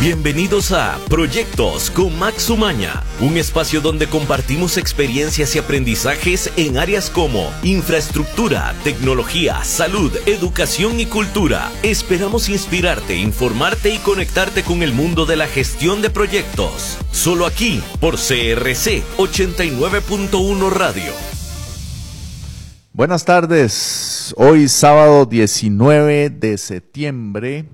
Bienvenidos a Proyectos con Max Umaña, un espacio donde compartimos experiencias y aprendizajes en áreas como infraestructura, tecnología, salud, educación y cultura. Esperamos inspirarte, informarte y conectarte con el mundo de la gestión de proyectos. Solo aquí, por CRC 89.1 Radio. Buenas tardes, hoy sábado 19 de septiembre,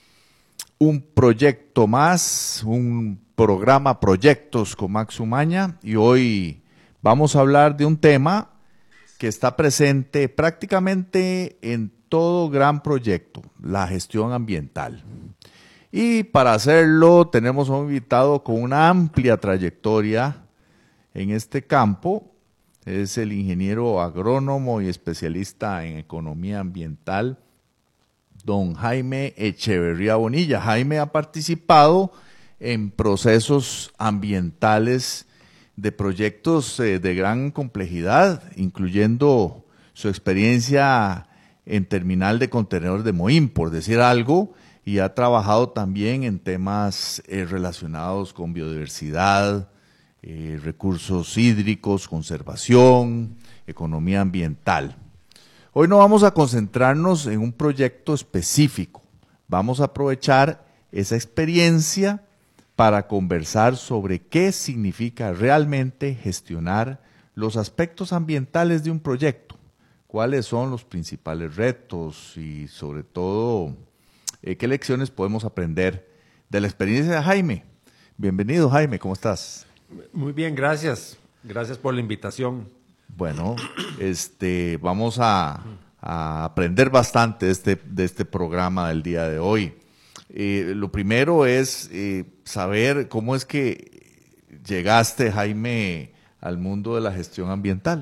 un proyecto más, un programa Proyectos con Max Umaña, y hoy vamos a hablar de un tema que está presente prácticamente en todo gran proyecto, la gestión ambiental. Y para hacerlo tenemos un invitado con una amplia trayectoria en este campo. Es el ingeniero agrónomo y especialista en economía ambiental, don Jaime Echeverría Bonilla. Jaime ha participado en procesos ambientales de proyectos de gran complejidad, incluyendo su experiencia en terminal de contenedores de Moín, por decir algo, y ha trabajado también en temas relacionados con biodiversidad, recursos hídricos, conservación, economía ambiental. Hoy no vamos a concentrarnos en un proyecto específico, vamos a aprovechar esa experiencia para conversar sobre qué significa realmente gestionar los aspectos ambientales de un proyecto, cuáles son los principales retos y sobre todo qué lecciones podemos aprender de la experiencia de Jaime. Bienvenido, Jaime, ¿cómo estás? Muy bien, gracias. Gracias por la invitación. Bueno, vamos a aprender bastante de este programa del día de hoy. Lo primero es saber cómo es que llegaste, Jaime, al mundo de la gestión ambiental.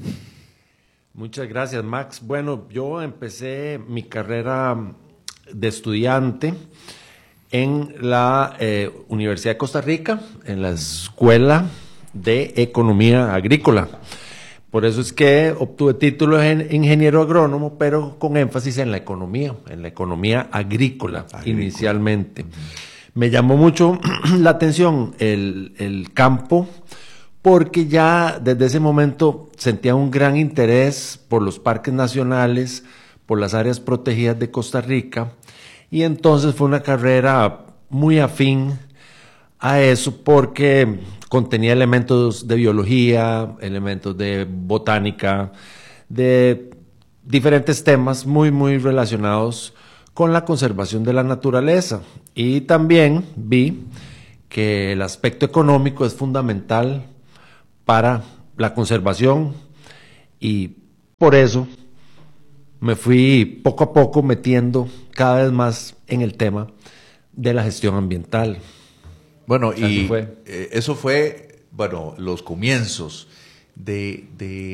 Muchas gracias, Max. Bueno, yo empecé mi carrera de estudiante en la Universidad de Costa Rica, en la Escuela de Economía Agrícola. Por eso es que obtuve título de ingeniero agrónomo, pero con énfasis en la economía agrícola. Inicialmente. Me llamó mucho la atención el campo, porque ya desde ese momento sentía un gran interés por los parques nacionales, por las áreas protegidas de Costa Rica, y entonces fue una carrera muy afín a eso porque contenía elementos de biología, elementos de botánica, de diferentes temas muy, muy relacionados con la conservación de la naturaleza. Y también vi que el aspecto económico es fundamental para la conservación, y por eso me fui poco a poco metiendo cada vez más en el tema de la gestión ambiental. Bueno, eso fue, los comienzos de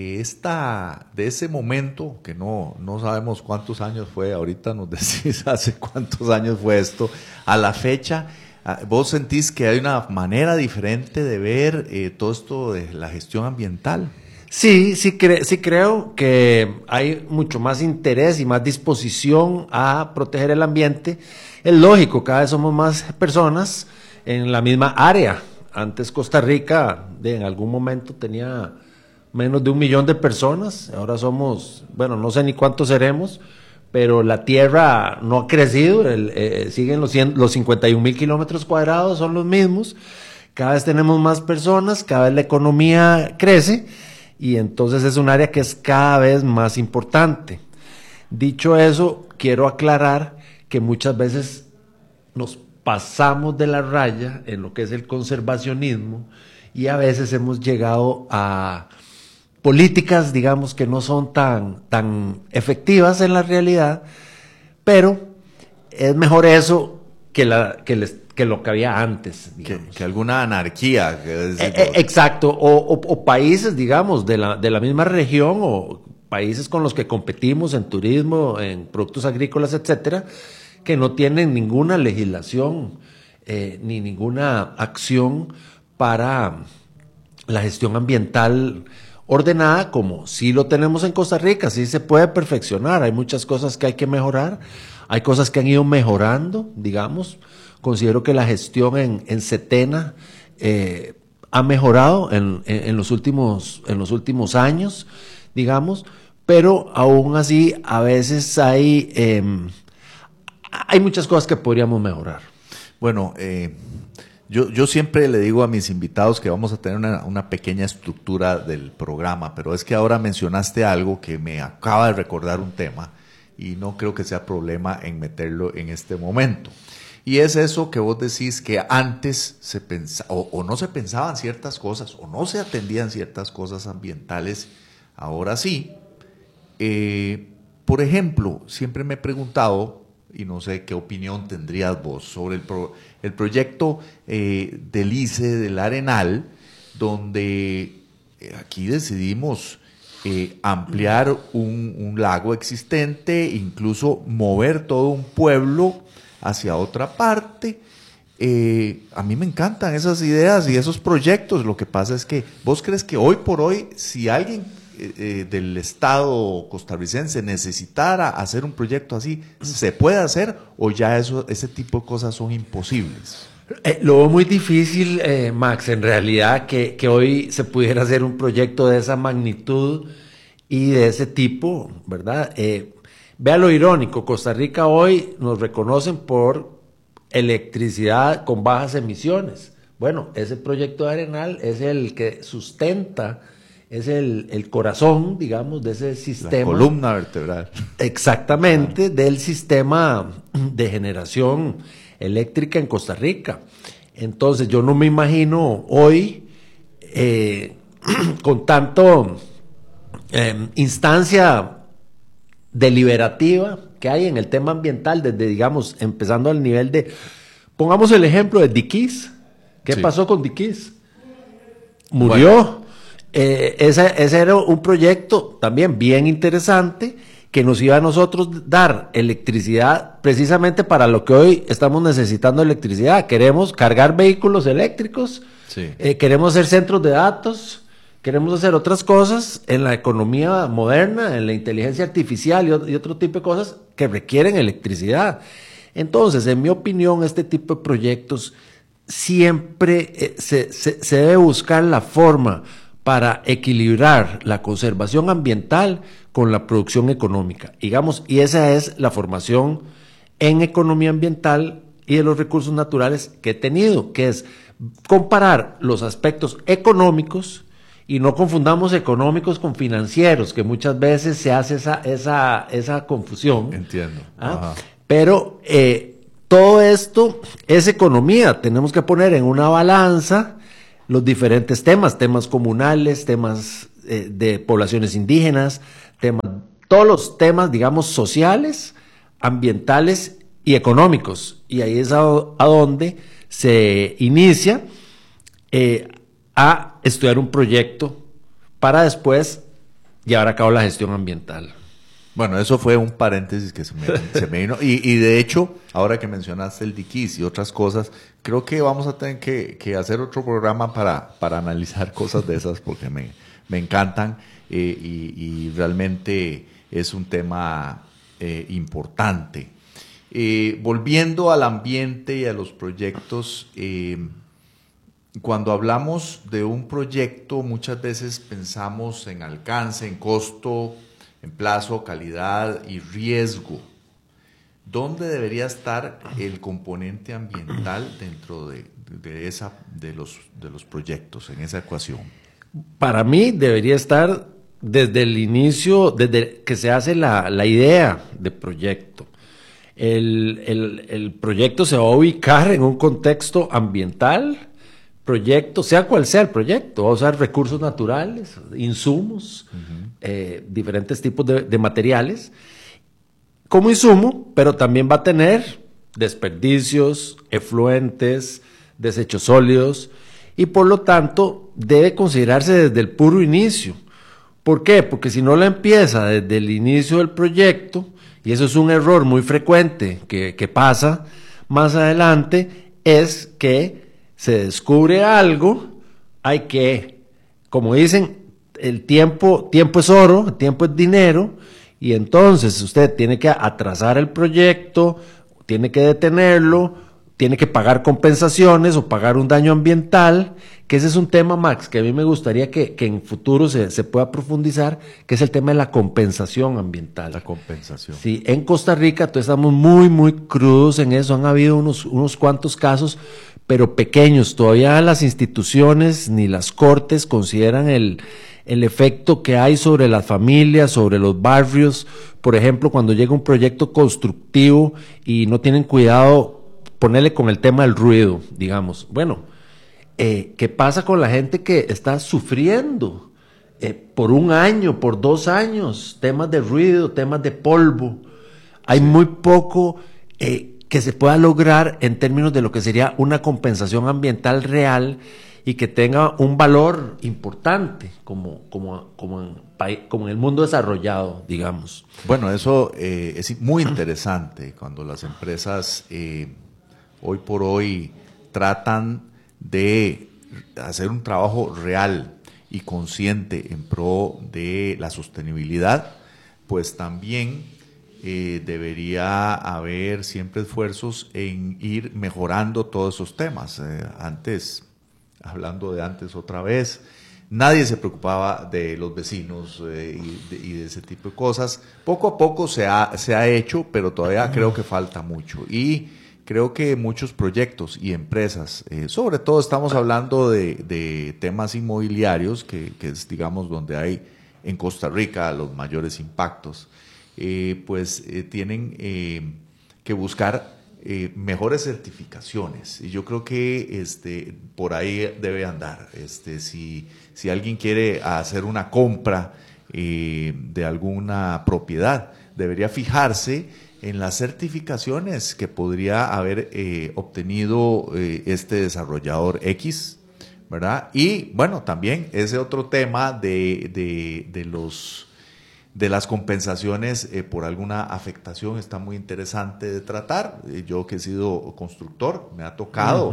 ese momento, que no sabemos cuántos años fue, ahorita nos decís hace cuántos años fue esto, a la fecha. ¿Vos sentís que hay una manera diferente de ver todo esto de la gestión ambiental? Sí creo que hay mucho más interés y más disposición a proteger el ambiente. Es lógico, cada vez somos más personas en la misma área. Antes Costa Rica en algún momento tenía menos de 1 millón de personas, ahora somos, no sé ni cuántos seremos, pero la tierra no ha crecido, siguen los 51,000 kilómetros cuadrados, son los mismos. Cada vez tenemos más personas, cada vez la economía crece, y entonces es un área que es cada vez más importante. Dicho eso, quiero aclarar que muchas veces nos pasamos de la raya en lo que es el conservacionismo, y a veces hemos llegado a políticas, digamos, que no son tan efectivas en la realidad, pero es mejor eso que lo que había antes, que alguna anarquía. Exacto, o países, digamos, de la misma región, o países con los que competimos en turismo, en productos agrícolas, etcétera, que no tienen ninguna legislación ni ninguna acción para la gestión ambiental ordenada, como sí lo tenemos en Costa Rica. Sí se puede perfeccionar, hay muchas cosas que hay que mejorar, hay cosas que han ido mejorando, digamos. Considero que la gestión en Setena ha mejorado en los últimos años, digamos, pero aún así a veces hay muchas cosas que podríamos mejorar. Bueno, yo siempre le digo a mis invitados que vamos a tener una pequeña estructura del programa, pero es que ahora mencionaste algo que me acaba de recordar un tema y no creo que sea problema en meterlo en este momento. Y es eso que vos decís que antes se pensaba, o no se pensaban ciertas cosas, o no se atendían ciertas cosas ambientales, ahora sí. Por ejemplo, siempre me he preguntado, y no sé qué opinión tendrías vos sobre el proyecto del ICE del Arenal, donde aquí decidimos ampliar un lago existente, incluso mover todo un pueblo hacia otra parte. A mí me encantan esas ideas y esos proyectos. Lo que pasa es que vos crees que hoy por hoy, si alguien del Estado costarricense necesitara hacer un proyecto así, ¿se puede hacer o ya ese tipo de cosas son imposibles? Lo veo muy difícil, Max, en realidad, que hoy se pudiera hacer un proyecto de esa magnitud y de ese tipo, ¿verdad? Vea lo irónico, Costa Rica hoy nos reconocen por electricidad con bajas emisiones. Bueno, ese proyecto de Arenal es el que sustenta, es el corazón, digamos, de ese sistema. La columna vertebral. Exactamente, del sistema de generación eléctrica en Costa Rica. Entonces, yo no me imagino hoy, con tanto instancia deliberativa que hay en el tema ambiental, desde, digamos, empezando al nivel de, pongamos el ejemplo de Diquís. ¿Qué pasó con Diquís? Murió. Bueno. Ese era un proyecto también bien interesante que nos iba a nosotros dar electricidad precisamente para lo que hoy estamos necesitando electricidad. Queremos cargar vehículos eléctricos, queremos hacer centros de datos, queremos hacer otras cosas en la economía moderna, en la inteligencia artificial y otro tipo de cosas que requieren electricidad. Entonces, en mi opinión, este tipo de proyectos siempre se debe buscar la forma para equilibrar la conservación ambiental con la producción económica, digamos, y esa es la formación en economía ambiental y de los recursos naturales que he tenido, que es comparar los aspectos económicos. Y no confundamos económicos con financieros, que muchas veces se hace esa confusión. Entiendo. Pero todo esto es economía. Tenemos que poner en una balanza los diferentes temas comunales, temas de poblaciones indígenas, todos los temas, digamos, sociales, ambientales y económicos. Y ahí es a donde se inicia a estudiar un proyecto para después llevar a cabo la gestión ambiental. Bueno, eso fue un paréntesis que se me vino. Y de hecho, ahora que mencionaste el Diquís y otras cosas, creo que vamos a tener que hacer otro programa para analizar cosas de esas porque me encantan y realmente es un tema importante. Volviendo al ambiente y a los proyectos, cuando hablamos de un proyecto, muchas veces pensamos en alcance, en costo, en plazo, calidad y riesgo. ¿Dónde debería estar el componente ambiental dentro de los proyectos, en esa ecuación? Para mí debería estar desde el inicio, desde que se hace la idea de proyecto. El proyecto se va a ubicar en un contexto ambiental, proyecto, sea cual sea el proyecto, va a usar recursos naturales, insumos, diferentes tipos de materiales como insumo, pero también va a tener desperdicios, efluentes, desechos sólidos y por lo tanto debe considerarse desde el puro inicio. ¿Por qué? Porque si no la empieza desde el inicio del proyecto, y eso es un error muy frecuente que pasa más adelante, es que se descubre algo, hay que, como dicen, el tiempo es oro, el tiempo es dinero, Y entonces usted tiene que atrasar el proyecto, tiene que detenerlo, tiene que pagar compensaciones o pagar un daño ambiental, que ese es un tema, Max, que a mí me gustaría que en futuro se pueda profundizar, que es el tema de la compensación ambiental. La compensación. Sí, en Costa Rica todos estamos muy, muy crudos en eso, han habido unos cuantos casos, pero pequeños. Todavía las instituciones ni las cortes consideran el efecto que hay sobre las familias, sobre los barrios. Por ejemplo, cuando llega un proyecto constructivo y no tienen cuidado, ponerle con el tema del ruido, digamos. Bueno, ¿qué pasa con la gente que está sufriendo por 1 año, por 2 años? Temas de ruido, temas de polvo. Hay muy poco que se pueda lograr en términos de lo que sería una compensación ambiental real y que tenga un valor importante como en el mundo desarrollado, digamos. Bueno, eso es muy interesante cuando las empresas hoy por hoy tratan de hacer un trabajo real y consciente en pro de la sostenibilidad, pues también debería haber siempre esfuerzos en ir mejorando todos esos temas. Hablando de antes otra vez, nadie se preocupaba de los vecinos y de ese tipo de cosas. Poco a poco se ha hecho, pero todavía creo que falta mucho. Y creo que muchos proyectos y empresas, sobre todo estamos hablando de temas inmobiliarios, que es, digamos, donde hay en Costa Rica los mayores impactos, tienen que buscar mejores certificaciones, y yo creo que por ahí debe andar. Si alguien quiere hacer una compra de alguna propiedad, debería fijarse en las certificaciones que podría haber obtenido este desarrollador X, ¿verdad? Y bueno, también ese otro tema de las compensaciones por alguna afectación está muy interesante de tratar. Yo que he sido constructor, me ha tocado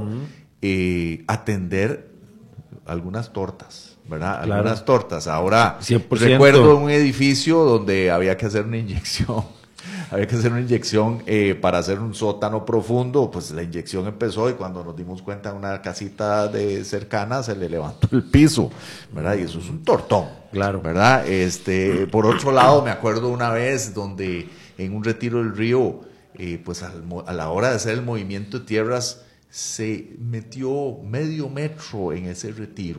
atender algunas tortas, ¿verdad? Claro. Algunas tortas. Ahora 100%. recuerdo un edificio donde había que hacer una inyección. Había que hacer una inyección para hacer un sótano profundo. Pues la inyección empezó y cuando nos dimos cuenta en una casita cercana se le levantó el piso, ¿verdad? Y eso es un tortón, claro, ¿verdad? Por otro lado, me acuerdo una vez donde en un retiro del río, pues a la hora de hacer el movimiento de tierras, se metió medio metro en ese retiro,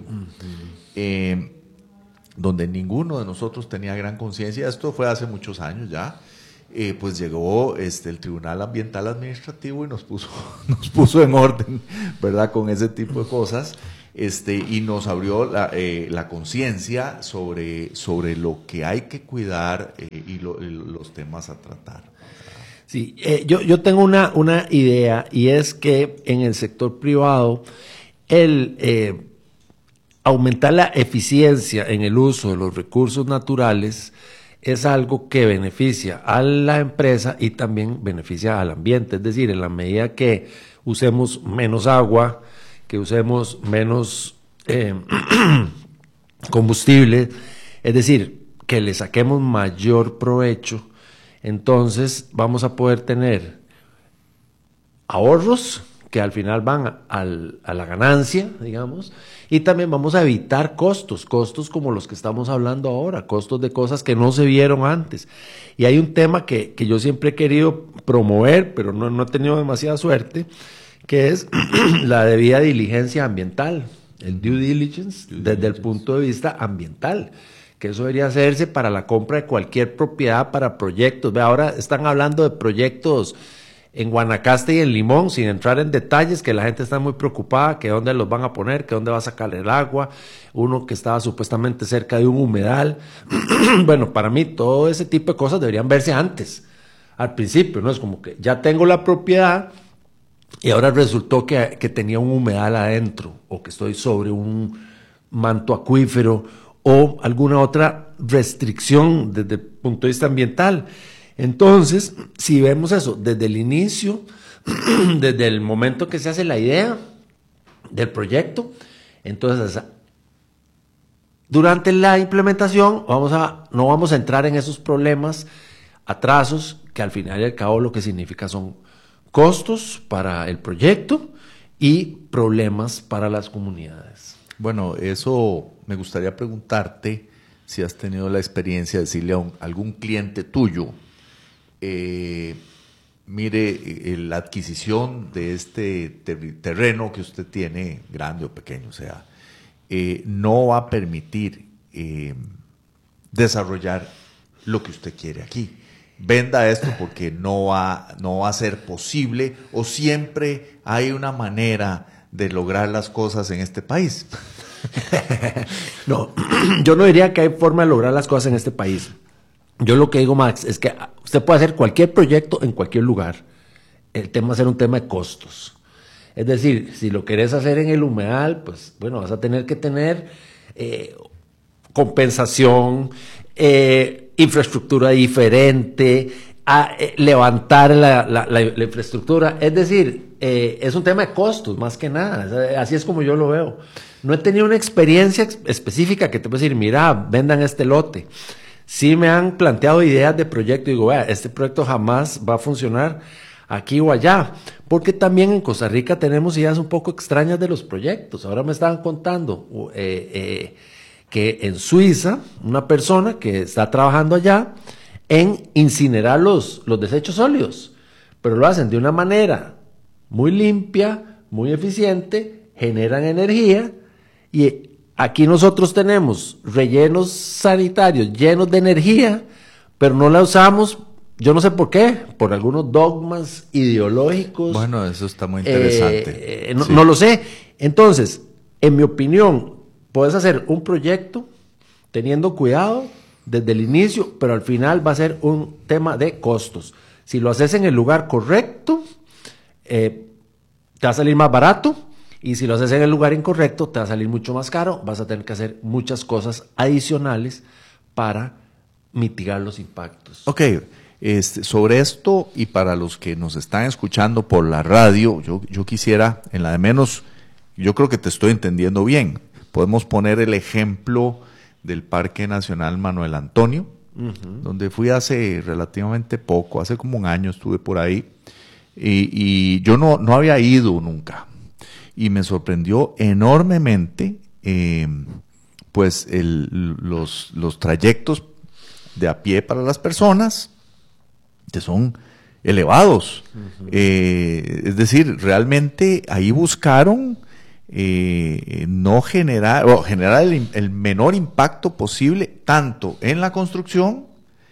donde ninguno de nosotros tenía gran conciencia. Esto fue hace muchos años ya. Pues llegó el Tribunal Ambiental Administrativo y nos puso en orden, ¿verdad? Con ese tipo de cosas, y nos abrió la conciencia sobre lo que hay que cuidar y los temas a tratar. Sí, yo tengo una idea, y es que en el sector privado aumentar la eficiencia en el uso de los recursos naturales es algo que beneficia a la empresa y también beneficia al ambiente. Es decir, en la medida que usemos menos agua, que usemos menos combustible, es decir, que le saquemos mayor provecho, entonces vamos a poder tener ahorros que al final van a la ganancia, digamos, y también vamos a evitar costos como los que estamos hablando ahora, costos de cosas que no se vieron antes. Y hay un tema que yo siempre he querido promover, pero no he tenido demasiada suerte, que es la debida diligencia ambiental, el due diligence, desde el punto de vista ambiental, que eso debería hacerse para la compra de cualquier propiedad, para proyectos. Ve, ahora están hablando de proyectos en Guanacaste y en Limón, sin entrar en detalles, que la gente está muy preocupada, que dónde los van a poner, que dónde va a sacar el agua, uno que estaba supuestamente cerca de un humedal. Bueno, para mí todo ese tipo de cosas deberían verse antes, al principio, ¿no? Es como que ya tengo la propiedad y ahora resultó que tenía un humedal adentro, o que estoy sobre un manto acuífero, o alguna otra restricción desde el punto de vista ambiental. Entonces, si vemos eso desde el inicio, desde el momento que se hace la idea del proyecto, entonces durante la implementación no vamos a entrar en esos problemas, atrasos, que al final y al cabo lo que significa son costos para el proyecto y problemas para las comunidades. Bueno, eso me gustaría preguntarte si has tenido la experiencia de decirle a algún cliente tuyo, mire, la adquisición de este terreno que usted tiene, grande o pequeño, o sea, no va a permitir desarrollar lo que usted quiere aquí. Venda esto porque no va a ser posible, o siempre hay una manera de lograr las cosas en este país. No, yo no diría que hay forma de lograr las cosas en este país. Yo lo que digo, Max, es que usted puede hacer cualquier proyecto en cualquier lugar. El tema va a ser un tema de costos. Es decir, si lo querés hacer en el humedal, pues bueno, vas a tener que tener compensación, infraestructura diferente, levantar la infraestructura. Es decir, es un tema de costos más que nada. Así es como yo lo veo. No he tenido una experiencia específica que te pueda decir, mira, vendan este lote. Sí me han planteado ideas de proyecto y digo, vea, este proyecto jamás va a funcionar aquí o allá, porque también en Costa Rica tenemos ideas un poco extrañas de los proyectos. Ahora me estaban contando que en Suiza, una persona que está trabajando allá en incinerar los desechos sólidos, pero lo hacen de una manera muy limpia, muy eficiente, generan energía, y aquí nosotros tenemos rellenos sanitarios llenos de energía, pero no la usamos. Yo no sé por qué, por algunos dogmas ideológicos. Bueno, eso está muy interesante. Sí. No lo sé. Entonces, en mi opinión, puedes hacer un proyecto teniendo cuidado desde el inicio, pero al final va a ser un tema de costos. Si lo haces en el lugar correcto, te va a salir más barato, y si lo haces en el lugar incorrecto, te va a salir mucho más caro. Vas a tener que hacer muchas cosas adicionales para mitigar los impactos. Ok. Sobre esto, y para los que nos están escuchando por la radio, yo quisiera, en la de menos, yo creo que te estoy entendiendo bien. Podemos poner el ejemplo del Parque Nacional Manuel Antonio, donde fui hace relativamente poco, hace como un año estuve por ahí, y yo no había ido nunca, y me sorprendió enormemente pues los trayectos de a pie para las personas, que son elevados. Es decir, realmente ahí buscaron no generar el menor impacto posible, tanto en la construcción,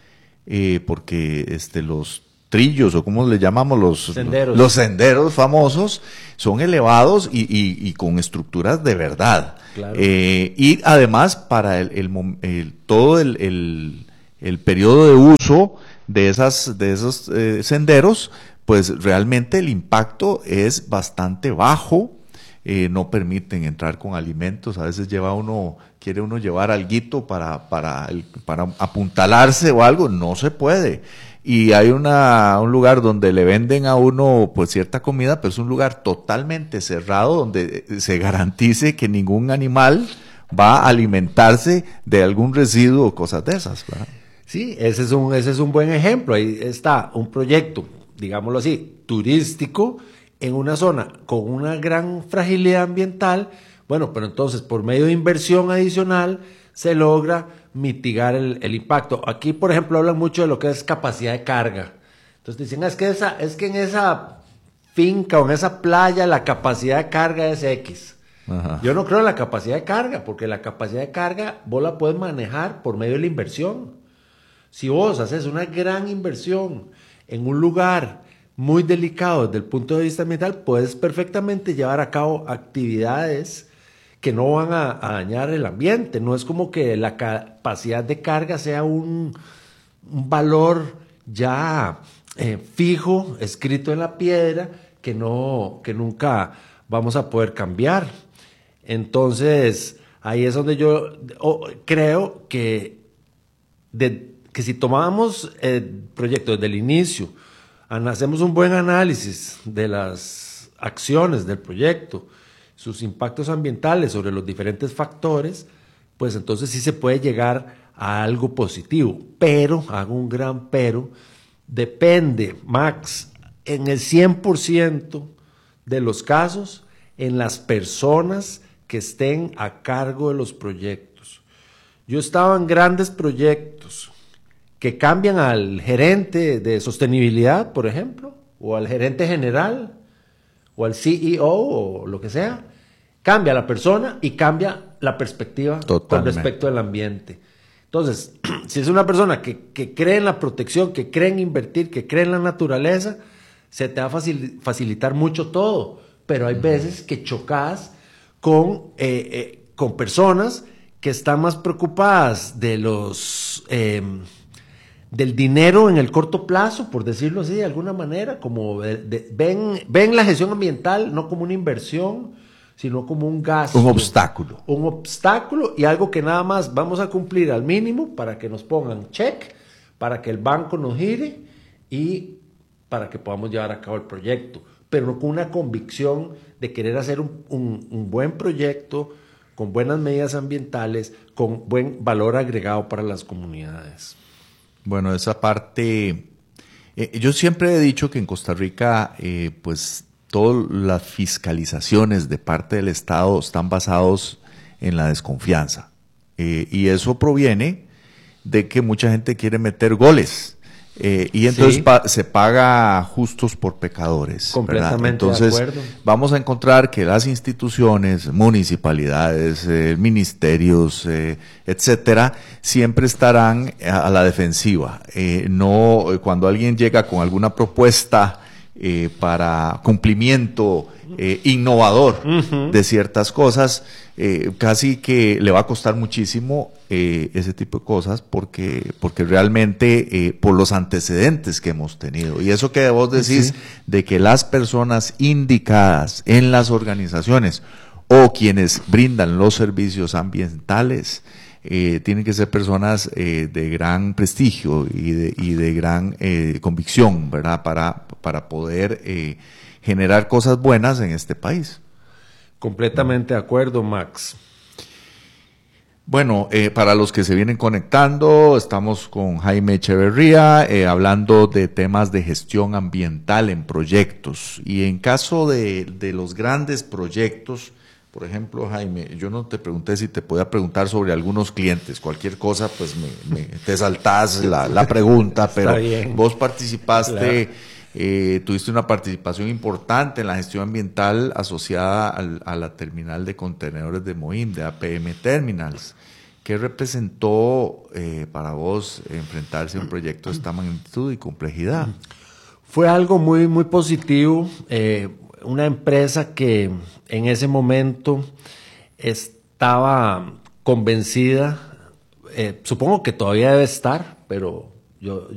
porque los trillos, o como le llamamos, los senderos famosos, son elevados y con estructuras de verdad. Claro. Y además, para todo el periodo de uso de esos senderos, pues realmente el impacto es bastante bajo. No permiten entrar con alimentos. A veces quiere uno llevar alguito para apuntalarse o algo, no se puede. Y hay un lugar donde le venden a uno pues cierta comida, pero es un lugar totalmente cerrado donde se garantice que ningún animal va a alimentarse de algún residuo o cosas de esas, ¿verdad? Sí, ese es un buen ejemplo. Ahí está un proyecto, digámoslo así, turístico, en una zona con una gran fragilidad ambiental. Bueno, pero entonces por medio de inversión adicional se logra mitigar el impacto. Aquí, por ejemplo, hablan mucho de lo que es capacidad de carga. Entonces dicen, es que en esa finca o en esa playa la capacidad de carga es X. Ajá. Yo no creo en la capacidad de carga, porque la capacidad de carga vos la puedes manejar por medio de la inversión. Si vos haces una gran inversión en un lugar muy delicado desde el punto de vista ambiental, puedes perfectamente llevar a cabo actividades que no van a dañar el ambiente. No es como que la capacidad de carga sea un valor ya fijo, escrito en la piedra, que nunca vamos a poder cambiar. Entonces, ahí es donde yo creo que si tomamos el proyecto desde el inicio, hacemos un buen análisis de las acciones del proyecto, sus impactos ambientales sobre los diferentes factores, pues entonces sí se puede llegar a algo positivo. Pero, hago un gran pero, depende, Max, en el 100% de los casos, en las personas que estén a cargo de los proyectos. Yo estaba en grandes proyectos que cambian al gerente de sostenibilidad, por ejemplo, o al gerente general, o al CEO, o lo que sea. Cambia la persona y cambia la perspectiva con respecto al ambiente. Entonces, si es una persona que cree en la protección, que cree en invertir, que cree en la naturaleza, se te va a facilitar mucho todo. Pero hay veces que chocas con personas que están más preocupadas de del dinero en el corto plazo, por decirlo así de alguna manera, como ven la gestión ambiental no como una inversión, sino como un gasto. Un obstáculo. Un obstáculo y algo que nada más vamos a cumplir al mínimo para que nos pongan check, para que el banco nos gire y para que podamos llevar a cabo el proyecto, pero no con una convicción de querer hacer un buen proyecto, con buenas medidas ambientales, con buen valor agregado para las comunidades. Bueno, esa parte, yo siempre he dicho que en Costa Rica, pues todas las fiscalizaciones de parte del Estado están basados en la desconfianza. Y eso proviene de que mucha gente quiere meter goles. Y entonces Sí. se paga justos por pecadores. Completamente Entonces, de acuerdo. vamos a encontrar que las instituciones, municipalidades, ministerios, etcétera, siempre estarán a la defensiva. No, cuando alguien llega con alguna propuesta para cumplimiento innovador de ciertas cosas, casi que le va a costar muchísimo ese tipo de cosas porque realmente por los antecedentes que hemos tenido. Y eso que vos decís de que las personas indicadas en las organizaciones o quienes brindan los servicios ambientales tienen que ser personas de gran prestigio y de gran convicción, ¿verdad? Para poder generar cosas buenas en este país. Completamente de acuerdo, Max. Bueno, para los que se vienen conectando, estamos con Jaime Echeverría hablando de temas de gestión ambiental en proyectos. Y en caso de los grandes proyectos, por ejemplo, Jaime, yo no te pregunté si te podía preguntar sobre algunos clientes. Cualquier cosa, pues te saltás la pregunta, pero vos participaste, tuviste una participación importante en la gestión ambiental asociada a la terminal de contenedores de Moín, de APM Terminals. ¿Qué representó para vos enfrentarse a un proyecto de esta magnitud y complejidad? Fue algo muy, muy positivo. Una empresa que en ese momento estaba convencida, supongo que todavía debe estar, pero yo